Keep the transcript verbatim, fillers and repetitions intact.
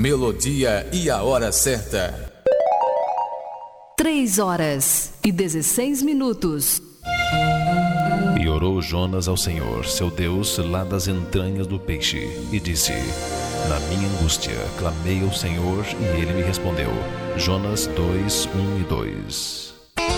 melodia e a hora certa. Três horas e dezesseis minutos. E orou Jonas ao Senhor, seu Deus, lá das entranhas do peixe, e disse: na minha angústia clamei ao Senhor, e ele me respondeu. Jonas dois, um e dois.